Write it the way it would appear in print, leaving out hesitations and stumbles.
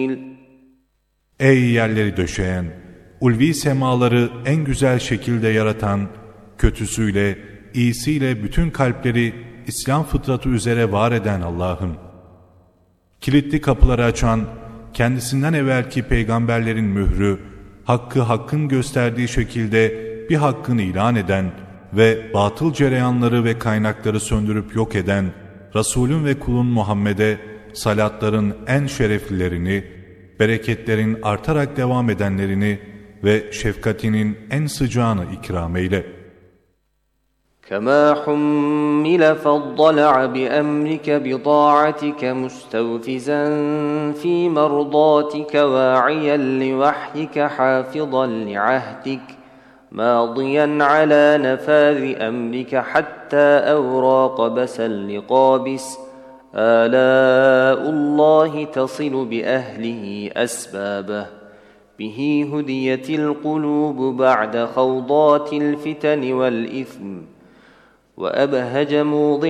Ey yerleri döşeyen, ulvi semaları en güzel şekilde yaratan, kötüsüyle, iyisiyle bütün kalpleri İslam fıtratı üzere var eden Allah'ım. Kilitli kapıları açan, kendisinden evvelki peygamberlerin mührü, hakkı hakkın gösterdiği şekilde bir hakkın ilan eden ve batıl cereyanları ve kaynakları söndürüp yok eden Resulün ve kulun Muhammed'e salatların en şereflilerini, bereketlerin artarak devam edenlerini ve şefkatinin en sıcağını ikram eyle. كما حمل فالضلع بأمرك بطاعتك مستوفزا في مرضاتك واعيا لوحيك حافظا لعهدك ماضيا على نفاذ أمرك حتى أوراق بسا لقابس آلاء الله تصل بأهله أسبابه به هديت القلوب بعد خوضات الفتن والإثم وأبهج موضع